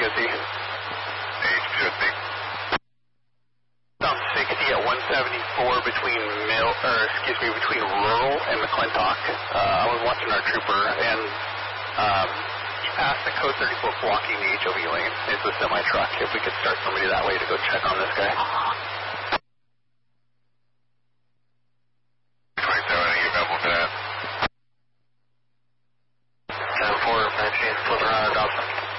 is he? Age should be. Down 60 at 174 between between Rural and McClintock. I was watching our trooper, and he passed the code 34 blocking the HOV lane. It's a semi-truck. If we could start somebody that way to go check on this guy. 27, are you available for that? 10-4, 19, flip around, Dobson.